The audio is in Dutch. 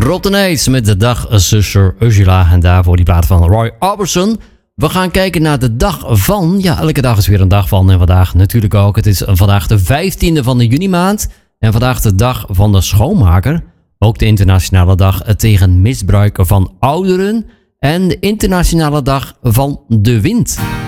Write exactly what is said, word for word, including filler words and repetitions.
Rob de Nijs met de dag zuster Ursula. En daarvoor die plaat van Roy Orbison. We gaan kijken naar de dag van. Ja, elke dag is weer een dag van. En vandaag natuurlijk ook. Het is vandaag de vijftiende van de juni maand. En vandaag de dag van de schoonmaker. Ook de internationale dag tegen misbruik van ouderen. En de internationale dag van de wind.